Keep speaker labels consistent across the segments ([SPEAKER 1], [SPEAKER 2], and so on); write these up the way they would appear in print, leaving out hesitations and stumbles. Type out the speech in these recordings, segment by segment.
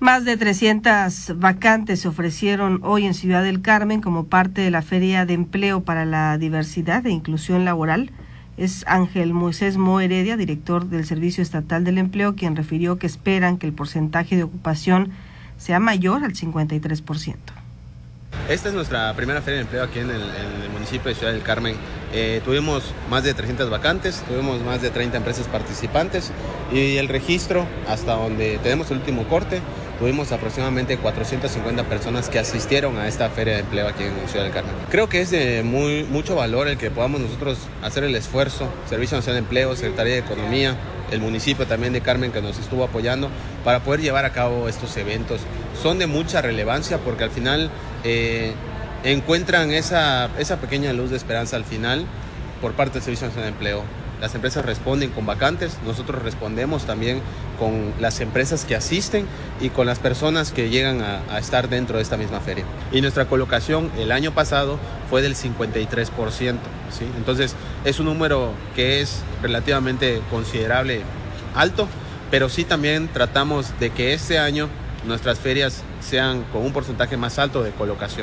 [SPEAKER 1] Más de 300 vacantes se ofrecieron hoy en Ciudad del Carmen como parte de la Feria de Empleo para la Diversidad e Inclusión Laboral. Es Ángel Moisés Mo Heredia, director del Servicio Estatal del Empleo, quien refirió que esperan que el porcentaje de ocupación sea mayor al 53%.
[SPEAKER 2] Esta es nuestra primera feria de empleo aquí en el municipio de Ciudad del Carmen. Tuvimos más de 300 vacantes, tuvimos más de 30 empresas participantes y el registro, hasta donde tenemos el último corte, tuvimos aproximadamente 450 personas que asistieron a esta feria de empleo aquí en Ciudad del Carmen. Creo que es de mucho valor el que podamos nosotros hacer el esfuerzo, Servicio Nacional de Empleo, Secretaría de Economía, el municipio también de Carmen que nos estuvo apoyando para poder llevar a cabo estos eventos. Son de mucha relevancia porque al final encuentran esa pequeña luz de esperanza al final por parte del Servicio Nacional de Empleo. Las empresas responden con vacantes, nosotros respondemos también con las empresas que asisten y con las personas que llegan a estar dentro de esta misma feria. Y nuestra colocación el año pasado fue del 53%, ¿sí? Entonces es un número que es relativamente considerable, alto, pero sí también tratamos de que este año nuestras ferias sean con un porcentaje más alto de colocación.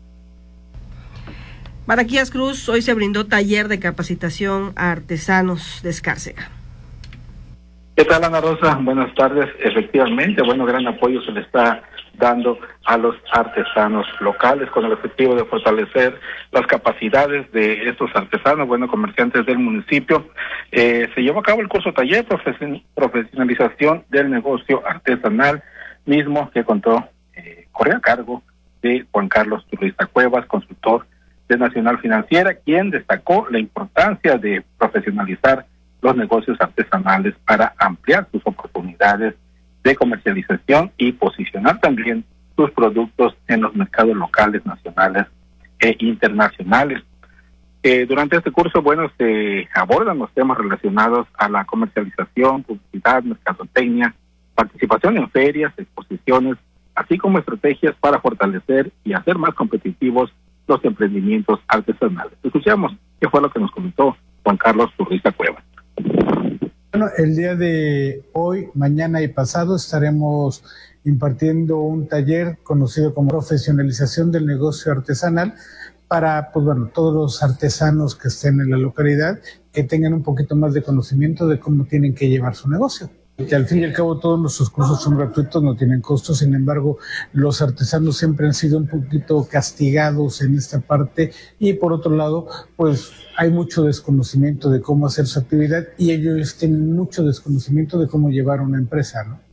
[SPEAKER 1] Maraquías Cruz, hoy se brindó taller de capacitación a artesanos de Escárcega.
[SPEAKER 3] ¿Qué tal, Ana Rosa? Buenas tardes. Efectivamente, gran apoyo se le está dando a los artesanos locales con el objetivo de fortalecer las capacidades de estos artesanos, comerciantes del municipio. Se llevó a cabo el curso taller profesionalización del negocio artesanal, mismo que corrió a cargo de Juan Carlos Turriza Cuevas, consultor de Nacional Financiera, quien destacó la importancia de profesionalizar los negocios artesanales para ampliar sus oportunidades de comercialización y posicionar también sus productos en los mercados locales, nacionales e internacionales. Durante este curso, se abordan los temas relacionados a la comercialización, publicidad, mercadotecnia, participación en ferias, exposiciones, así como estrategias para fortalecer y hacer más competitivos los emprendimientos artesanales. Escuchamos qué fue lo que nos comentó Juan Carlos Turriza Cuevas.
[SPEAKER 4] El día de hoy, mañana y pasado estaremos impartiendo un taller conocido como profesionalización del negocio artesanal para todos los artesanos que estén en la localidad que tengan un poquito más de conocimiento de cómo tienen que llevar su negocio. Que al fin y al cabo todos nuestros cursos son gratuitos, no tienen costo. Sin embargo, los artesanos siempre han sido un poquito castigados en esta parte y por otro lado, hay mucho desconocimiento de cómo hacer su actividad y ellos tienen mucho desconocimiento de cómo llevar una empresa, ¿no?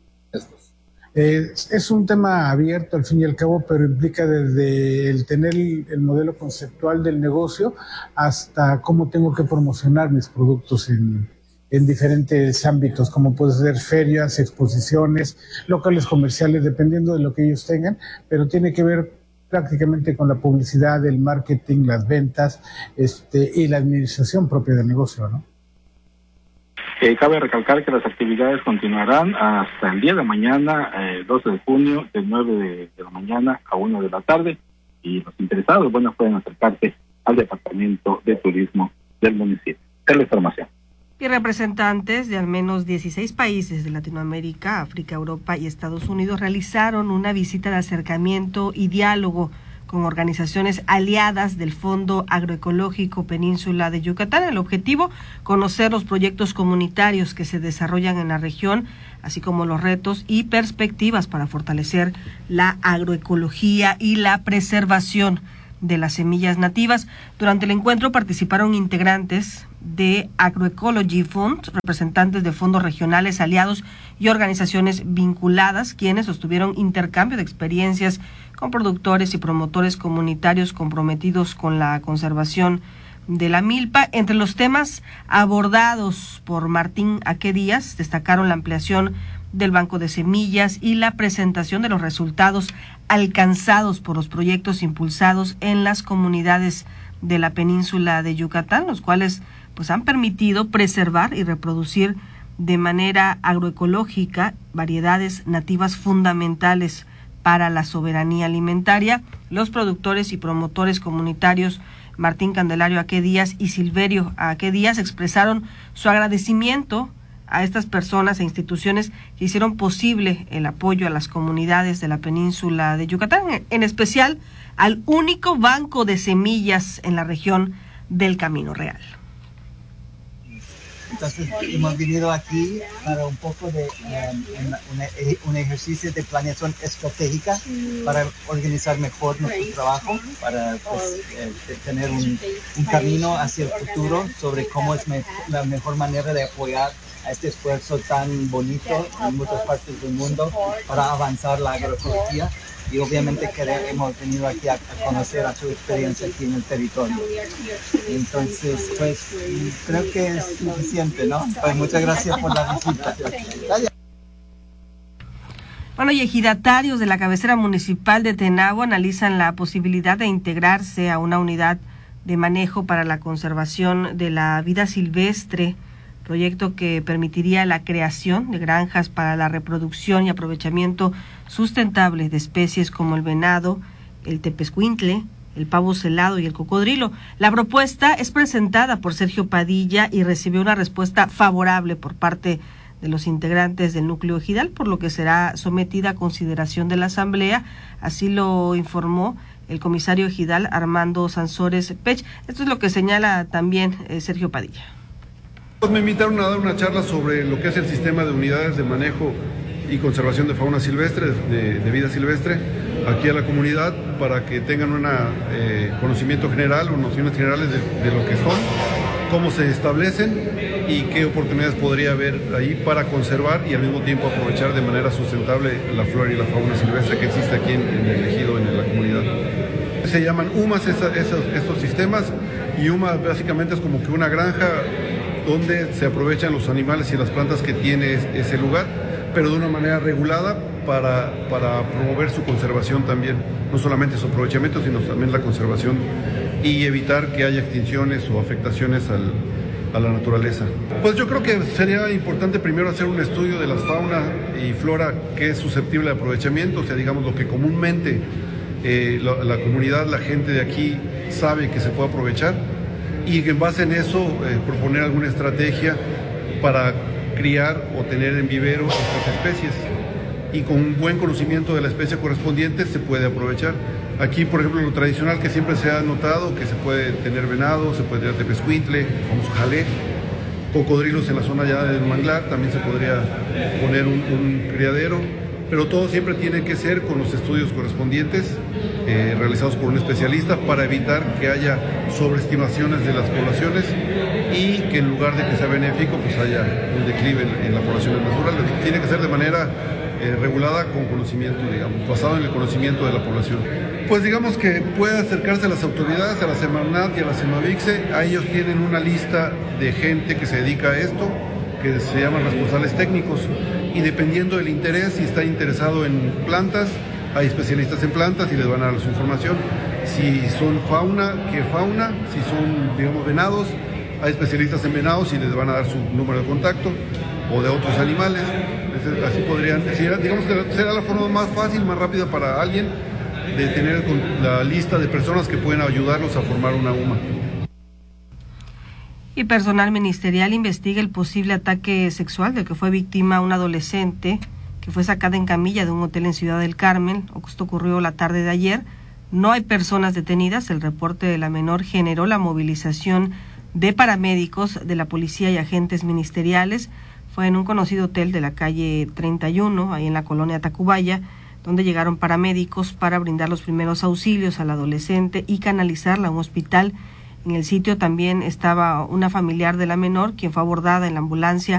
[SPEAKER 4] Es un tema abierto al fin y al cabo, pero implica desde el tener el modelo conceptual del negocio hasta cómo tengo que promocionar mis productos en diferentes ámbitos, como puede ser ferias, exposiciones, locales comerciales, dependiendo de lo que ellos tengan, pero tiene que ver prácticamente con la publicidad, el marketing, las ventas, y la administración propia del negocio, ¿no?
[SPEAKER 3] Cabe recalcar que las actividades continuarán hasta el día de mañana, 12 de junio, de 9 de la mañana a 1 de la tarde, y los interesados, pueden acercarse al Departamento de Turismo del municipio. Es la información.
[SPEAKER 1] Y representantes de al menos 16 países de Latinoamérica, África, Europa y Estados Unidos realizaron una visita de acercamiento y diálogo con organizaciones aliadas del Fondo Agroecológico Península de Yucatán. El objetivo, conocer los proyectos comunitarios que se desarrollan en la región, así como los retos y perspectivas para fortalecer la agroecología y la preservación de las semillas nativas. Durante el encuentro participaron integrantes de Agroecology Fund, representantes de fondos regionales aliados y organizaciones vinculadas, quienes sostuvieron intercambio de experiencias con productores y promotores comunitarios comprometidos con la conservación de la milpa. Entre los temas abordados por Martín Aque Díaz, destacaron la ampliación del banco de semillas y la presentación de los resultados alcanzados por los proyectos impulsados en las comunidades de la península de Yucatán, los cuales han permitido preservar y reproducir de manera agroecológica variedades nativas fundamentales para la soberanía alimentaria. Los productores y promotores comunitarios Martín Candelario Aque Díaz y Silverio Aque Díaz expresaron su agradecimiento a estas personas e instituciones que hicieron posible el apoyo a las comunidades de la península de Yucatán, en especial al único banco de semillas en la región del Camino Real.
[SPEAKER 5] Entonces hemos venido aquí para un poco de un ejercicio de planeación estratégica para organizar mejor nuestro trabajo, para tener un camino hacia el futuro sobre cómo es la mejor manera de apoyar a este esfuerzo tan bonito en muchas partes del mundo para avanzar la agroecología. Y obviamente hemos venido aquí a conocer a su experiencia aquí en el territorio. Entonces, pues creo que es suficiente, ¿no? Pues muchas gracias por la visita. Gracias.
[SPEAKER 1] Bueno, y ejidatarios de la cabecera municipal de Tenabo analizan la posibilidad de integrarse a una unidad de manejo para la conservación de la vida silvestre, proyecto que permitiría la creación de granjas para la reproducción y aprovechamiento sustentable de especies como el venado, el tepezcuintle, el pavo celado y el cocodrilo. La propuesta es presentada por Sergio Padilla y recibió una respuesta favorable por parte de los integrantes del núcleo ejidal, por lo que será sometida a consideración de la asamblea. Así lo informó el comisario ejidal Armando Sansores Pech. Esto es lo que señala también Sergio Padilla.
[SPEAKER 6] Pues me invitaron a dar una charla sobre lo que es el sistema de unidades de manejo y conservación de fauna silvestre, de vida silvestre, aquí a la comunidad, para que tengan un conocimiento general o nociones generales de lo que son, cómo se establecen y qué oportunidades podría haber ahí para conservar y al mismo tiempo aprovechar de manera sustentable la flora y la fauna silvestre que existe aquí en el ejido, en la comunidad. Se llaman UMAS estos sistemas, y UMA básicamente es como que una granja donde se aprovechan los animales y las plantas que tiene ese lugar, pero de una manera regulada para promover su conservación también, no solamente su aprovechamiento, sino también la conservación y evitar que haya extinciones o afectaciones a la naturaleza. Pues yo creo que sería importante primero hacer un estudio de la fauna y flora que es susceptible de aprovechamiento, o sea, digamos lo que comúnmente la comunidad, la gente de aquí sabe que se puede aprovechar, y en base en eso proponer alguna estrategia para criar o tener en vivero estas especies, y con un buen conocimiento de la especie correspondiente se puede aprovechar. Aquí, por ejemplo, lo tradicional que siempre se ha notado, que se puede tener venado, se puede tener tepezcuintle, el famoso jalé, cocodrilos en la zona ya del manglar, también se podría poner un criadero, pero todo siempre tiene que ser con los estudios correspondientes realizados por un especialista para evitar que haya sobreestimaciones de las poblaciones y que en lugar de que sea benéfico pues haya un declive en la población natural. Tiene que ser de manera regulada con conocimiento, digamos, basado en el conocimiento de la población. Pues digamos que puede acercarse a las autoridades, a la Semarnat y a la Semavixe. A ellos tienen una lista de gente que se dedica a esto, que se llaman responsables técnicos, y dependiendo del interés, si está interesado en plantas, hay especialistas en plantas y les van a dar su información. Si son fauna, ¿qué fauna? Si son, digamos, venados, hay especialistas en venados y les van a dar su número de contacto, o de otros animales. Así podrían decir, digamos que será la forma más fácil, más rápida para alguien de tener la lista de personas que pueden ayudarlos a formar una UMA.
[SPEAKER 1] Y personal ministerial investiga el posible ataque sexual del que fue víctima una adolescente que fue sacada en camilla de un hotel en Ciudad del Carmen. Esto ocurrió la tarde de ayer. No hay personas detenidas. El reporte de la menor generó la movilización de paramédicos de la policía y agentes ministeriales. Fue en un conocido hotel de la calle 31, ahí en la colonia Tacubaya, donde llegaron paramédicos para brindar los primeros auxilios al adolescente y canalizarla a un hospital. En el sitio también estaba una familiar de la menor, quien fue abordada en la ambulancia